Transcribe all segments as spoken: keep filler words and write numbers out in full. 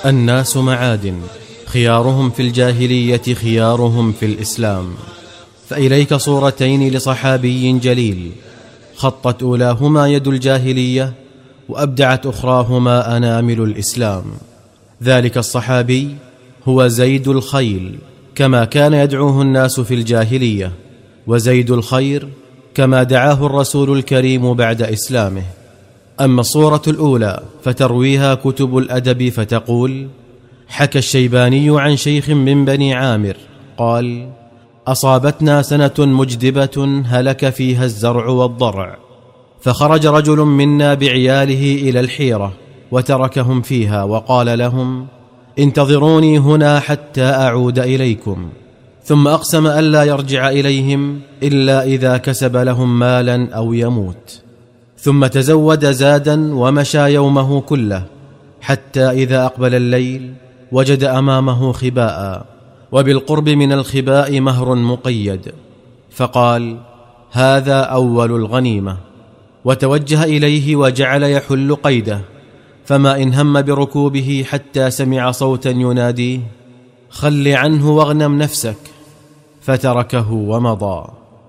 الناس معادن، خيارهم في الجاهلية خيارهم في الإسلام. فإليك صورتين لصحابي جليل، خطت أولاهما يد الجاهلية وأبدعت أخراهما أنامل الإسلام. ذلك الصحابي هو زيد الخيل، كما كان يدعوه الناس في الجاهلية، وزيد الخير كما دعاه الرسول الكريم بعد إسلامه. أما الصورة الأولى فترويها كتب الأدب فتقول: حكى الشيباني عن شيخ من بني عامر قال: أصابتنا سنة مجدبة هلك فيها الزرع والضرع، فخرج رجل منا بعياله إلى الحيرة وتركهم فيها وقال لهم: انتظروني هنا حتى أعود إليكم. ثم أقسم ألا يرجع إليهم إلا إذا كسب لهم مالا أو يموت. ثم تزود زادا ومشى يومه كله، حتى إذا أقبل الليل وجد أمامه خباء، وبالقرب من الخباء مهر مقيد، فقال: هذا أول الغنيمة. وتوجه إليه وجعل يحل قيده، فما إن هم بركوبه حتى سمع صوتا يناديه: خل عنه واغنم نفسك، فتركه ومضى.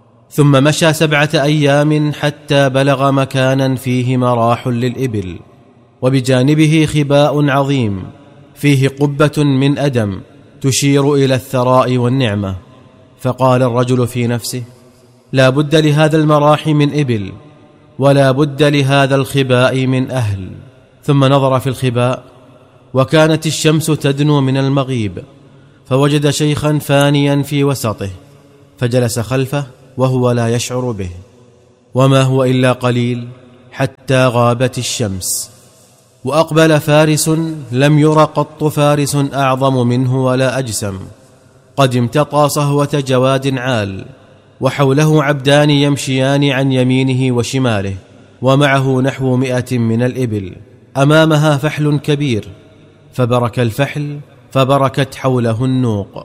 ثم مشى سبعة أيام حتى بلغ مكانا فيه مراح للإبل، وبجانبه خباء عظيم فيه قبة من أدم تشير إلى الثراء والنعمة. فقال الرجل في نفسه: لا بد لهذا المراح من إبل، ولا بد لهذا الخباء من أهل. ثم نظر في الخباء، وكانت الشمس تدنو من المغيب، فوجد شيخا فانيا في وسطه، فجلس خلفه وهو لا يشعر به، وما هو إلا قليل حتى غابت الشمس. وأقبل فارس لم ير قط فارس أعظم منه ولا أجسم، قد امتطى صهوة جواد عال، وحوله عبدان يمشيان عن يمينه وشماله، ومعه نحو مئة من الإبل، أمامها فحل كبير، فبرك الفحل فبركت حوله النوق.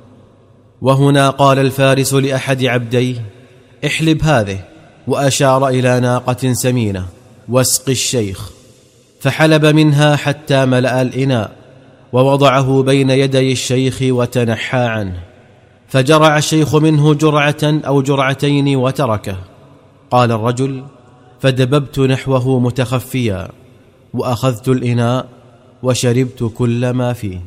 وهنا قال الفارس لأحد عبديه: احلب هذه، وأشار إلى ناقة سمينة، واسق الشيخ. فحلب منها حتى ملأ الإناء، ووضعه بين يدي الشيخ وتنحى عنه، فجرع الشيخ منه جرعة أو جرعتين وتركه. قال الرجل: فدببت نحوه متخفيا، وأخذت الإناء وشربت كل ما فيه.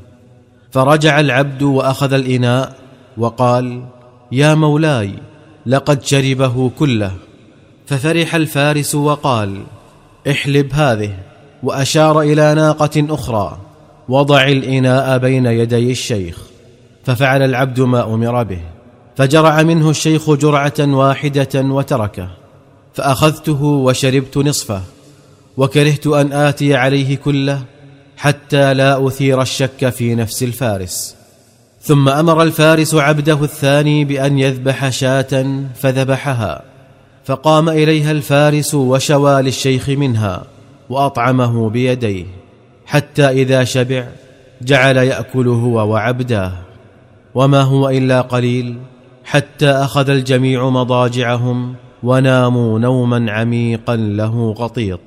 فرجع العبد وأخذ الإناء وقال: يا مولاي، لقد شربه كله. ففرح الفارس وقال: احلب هذه، وأشار إلى ناقة أخرى: وضع الإناء بين يدي الشيخ. ففعل العبد ما أمر به، فجرع منه الشيخ جرعة واحدة وتركه، فأخذته وشربت نصفه، وكرهت أن آتي عليه كله حتى لا أثير الشك في نفس الفارس. ثم أمر الفارس عبده الثاني بأن يذبح شاة، فذبحها، فقام إليها الفارس وشوى للشيخ منها وأطعمه بيديه، حتى إذا شبع جعل يأكل هو وعبداه. وما هو إلا قليل حتى أخذ الجميع مضاجعهم وناموا نوما عميقا له غطيط.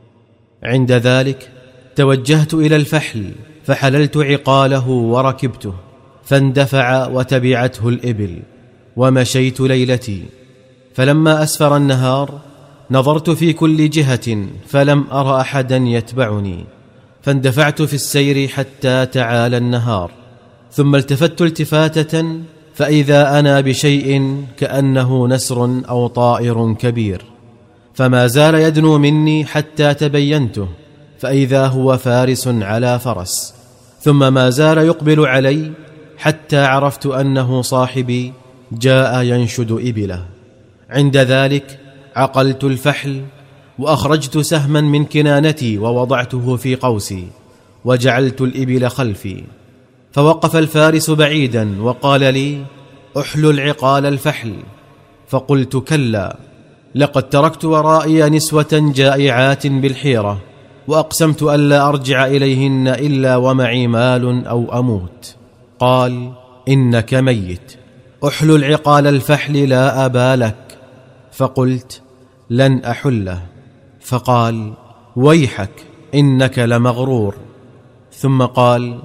عند ذلك توجهت إلى الفحل، فحللت عقاله وركبته، فاندفع وتبعته الإبل، ومشيت ليلتي. فلما أسفر النهار نظرت في كل جهة فلم أر أحدا يتبعني، فاندفعت في السير حتى تعالى النهار. ثم التفت التفاتة، فإذا أنا بشيء كأنه نسر أو طائر كبير، فما زال يدنو مني حتى تبينته، فإذا هو فارس على فرس، ثم ما زال يقبل علي حتى عرفت أنه صاحبي جاء ينشد إبله. عند ذلك عقلت الفحل، وأخرجت سهما من كنانتي ووضعته في قوسي، وجعلت الإبل خلفي. فوقف الفارس بعيدا وقال لي: أحلل عقال الفحل. فقلت: كلا، لقد تركت ورائي نسوة جائعات بالحيرة، وأقسمت ألا أرجع إليهن إلا ومعي مال أو أموت. قال: إنك ميت، أحلل عقال الفحل لا أبا لك. فقلت: لن أحله. فقال: ويحك، إنك لمغرور. ثم قال: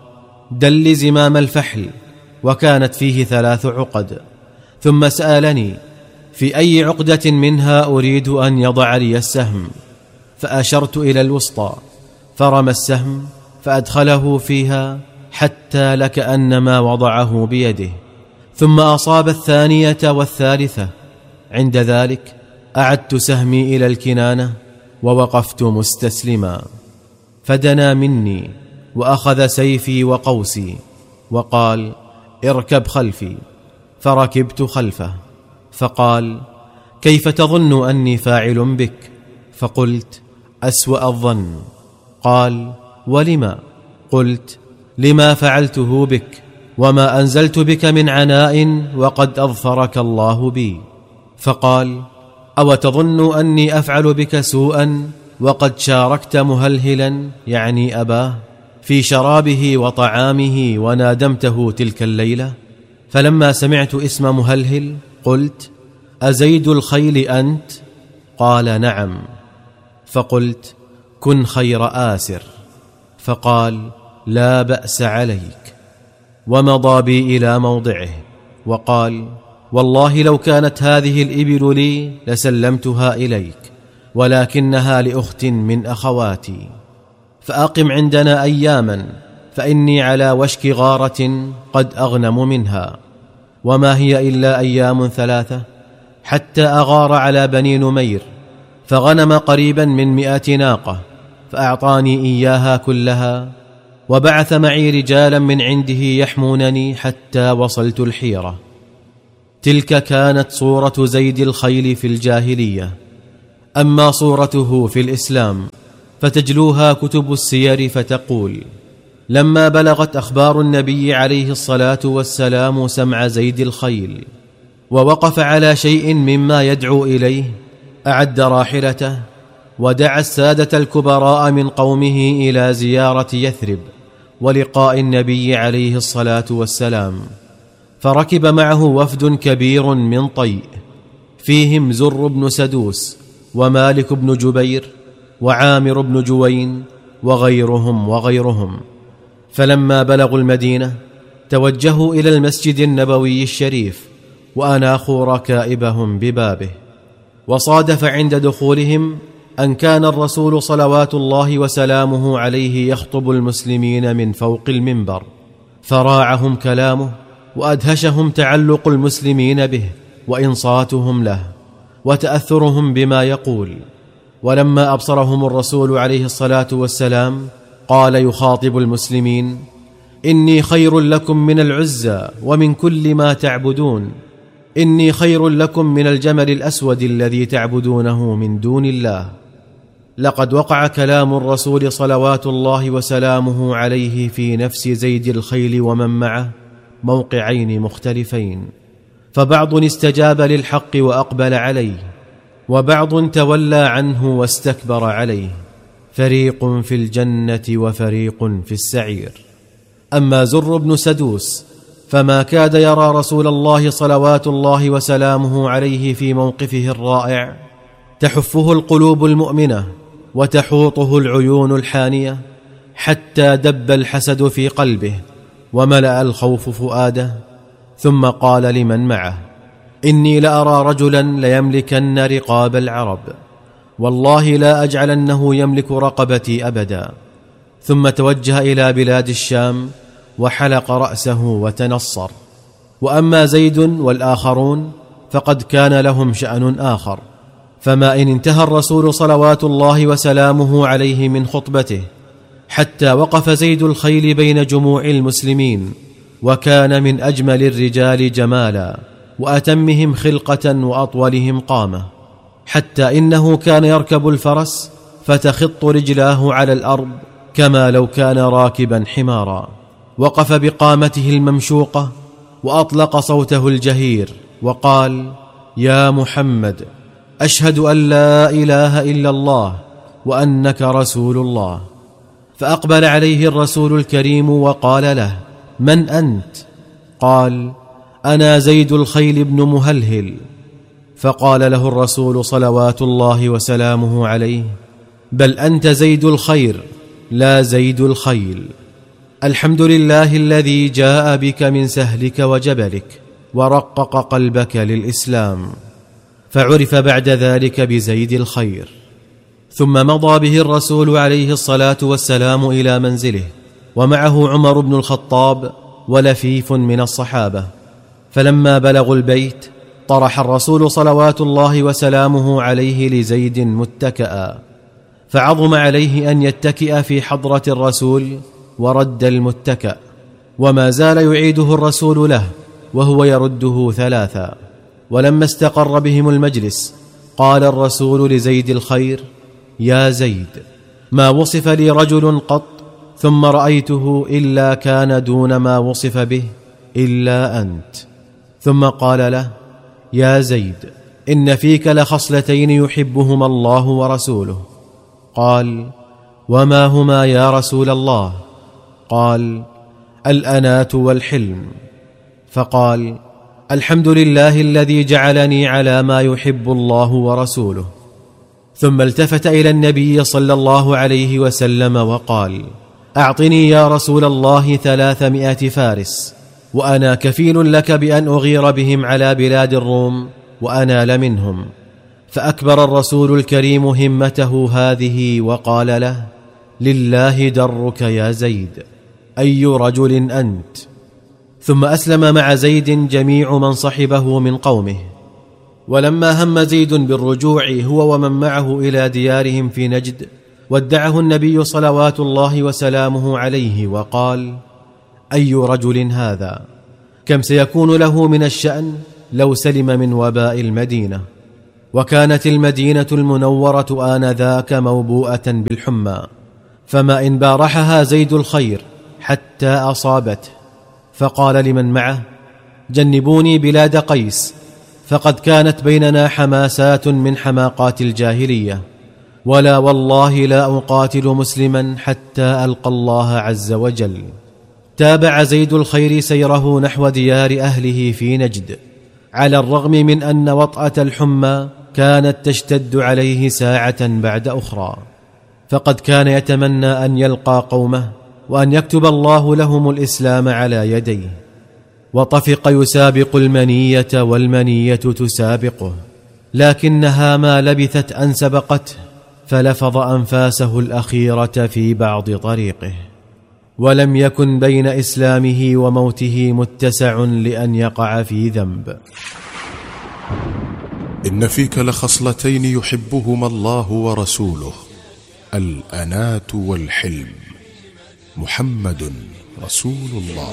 دل زمام الفحل، وكانت فيه ثلاث عقد، ثم سألني في أي عقدة منها أريد أن يضع لي السهم، فأشرت إلى الوسطى، فرمى السهم فأدخله فيها حتى لكأنما وضعه بيده، ثم أصاب الثانية والثالثة. عند ذلك أعدت سهمي إلى الكنانة ووقفت مستسلما، فدنا مني وأخذ سيفي وقوسي وقال: اركب خلفي. فركبت خلفه، فقال: كيف تظن أني فاعل بك؟ فقلت: أسوأ الظن. قال: ولما؟ قلت: لما فعلته بك، وما أنزلت بك من عناء وقد أظفرك الله بي. فقال: أو تظن أني أفعل بك سوءا وقد شاركت مهلهلا، يعني أباه، في شرابه وطعامه ونادمته تلك الليلة؟ فلما سمعت اسم مهلهل قلت: أزيد الخيل أنت؟ قال: نعم. فقلت: كن خير آسر. فقال: لا بأس عليك. ومضى بي إلى موضعه، وقال: والله لو كانت هذه الإبل لي لسلمتها إليك، ولكنها لأخت من أخواتي، فأقم عندنا أياما، فإني على وشك غارة قد أغنم منها، وما هي إلا أيام ثلاثة حتى أغار على بني نمير، فغنم قريبا من مئة ناقة، فأعطاني إياها كلها، وبعث معي رجالا من عنده يحمونني حتى وصلت الحيرة. تلك كانت صورة زيد الخيل في الجاهلية. أما صورته في الإسلام فتجلوها كتب السير، فتقول: لما بلغت أخبار النبي عليه الصلاة والسلام سمع زيد الخيل، ووقف على شيء مما يدعو إليه، أعد راحلته، ودعا السادة الكبراء من قومه إلى زيارة يثرب ولقاء النبي عليه الصلاة والسلام، فركب معه وفد كبير من طيء، فيهم زر بن سدوس ومالك بن جبير وعامر بن جوين وغيرهم وغيرهم. فلما بلغوا المدينة توجهوا إلى المسجد النبوي الشريف، وأناخوا ركائبهم ببابه. وصادف عند دخولهم أن كان الرسول صلوات الله وسلامه عليه يخطب المسلمين من فوق المنبر، فراعهم كلامه وأدهشهم تعلق المسلمين به وإنصاتهم له وتأثرهم بما يقول. ولما أبصرهم الرسول عليه الصلاة والسلام قال يخاطب المسلمين: إني خير لكم من العزى ومن كل ما تعبدون، إني خير لكم من الجمل الأسود الذي تعبدونه من دون الله. لقد وقع كلام الرسول صلوات الله وسلامه عليه في نفس زيد الخيل ومن معه موقعين مختلفين، فبعض استجاب للحق وأقبل عليه، وبعض تولى عنه واستكبر عليه، فريق في الجنة وفريق في السعير. أما زر بن سدوس فما كاد يرى رسول الله صلوات الله وسلامه عليه في موقفه الرائع، تحفه القلوب المؤمنة وتحوطه العيون الحانية، حتى دب الحسد في قلبه وملأ الخوف فؤاده، ثم قال لمن معه: إني لأرى رجلا ليملكن رقاب العرب، والله لا أجعلنه يملك رقبتي أبدا. ثم توجه إلى بلاد الشام وحلق رأسه وتنصر. وأما زيد والآخرون فقد كان لهم شأن آخر، فما إن انتهى الرسول صلوات الله وسلامه عليه من خطبته حتى وقف زيد الخيل بين جموع المسلمين، وكان من أجمل الرجال جمالا وأتمهم خلقة وأطولهم قامة، حتى إنه كان يركب الفرس فتخط رجلاه على الأرض كما لو كان راكبا حمارا. وقف بقامته الممشوقة وأطلق صوته الجهير وقال: يا محمد، أشهد أن لا إله إلا الله وأنك رسول الله. فأقبل عليه الرسول الكريم وقال له: من أنت؟ قال: أنا زيد الخيل بن مهلهل. فقال له الرسول صلوات الله وسلامه عليه: بل أنت زيد الخير لا زيد الخيل. الحمد لله الذي جاء بك من سهلك وجبلك ورقق قلبك للإسلام. فعرف بعد ذلك بزيد الخير. ثم مضى به الرسول عليه الصلاة والسلام إلى منزله، ومعه عمر بن الخطاب ولفيف من الصحابة. فلما بلغوا البيت طرح الرسول صلوات الله وسلامه عليه لزيد متكئا، فعظم عليه أن يتكئ في حضرة الرسول ورد المتكأ، وما زال يعيده الرسول له وهو يرده ثلاثا. ولما استقر بهم المجلس قال الرسول لزيد الخير: يا زيد، ما وصف لي رجل قط ثم رأيته إلا كان دون ما وصف به إلا أنت. ثم قال له: يا زيد، إن فيك لخصلتين يحبهما الله ورسوله. قال: وما هما يا رسول الله؟ قال: الأناة والحلم. فقال: الحمد لله الذي جعلني على ما يحب الله ورسوله. ثم التفت إلى النبي صلى الله عليه وسلم وقال: أعطني يا رسول الله ثلاثمائة فارس، وأنا كفيل لك بأن أغير بهم على بلاد الروم وأنال منهم. فأكبر الرسول الكريم همته هذه وقال له: لله درك يا زيد، أي رجل أنت؟ ثم أسلم مع زيد جميع من صحبه من قومه. ولما هم زيد بالرجوع هو ومن معه إلى ديارهم في نجد، ودعه النبي صلوات الله وسلامه عليه وقال: أي رجل هذا؟ كم سيكون له من الشأن لو سلم من وباء المدينة. وكانت المدينة المنورة آنذاك موبوءة بالحمى، فما إن بارحها زيد الخير حتى أصابته. فقال لمن معه: جنبوني بلاد قيس، فقد كانت بيننا حماسات من حماقات الجاهلية، ولا والله لا أقاتل مسلما حتى ألقى الله عز وجل. تابع زيد الخير سيره نحو ديار أهله في نجد، على الرغم من أن وطأة الحمى كانت تشتد عليه ساعة بعد أخرى، فقد كان يتمنى أن يلقى قومه وأن يكتب الله لهم الإسلام على يديه. وطفق يسابق المنية والمنية تسابقه، لكنها ما لبثت أن سبقته، فلفظ أنفاسه الأخيرة في بعض طريقه. ولم يكن بين إسلامه وموته متسع لأن يقع في ذنب. إن فيك لخصلتين يحبهما الله ورسوله: الأناة والحلم. محمد رسول الله.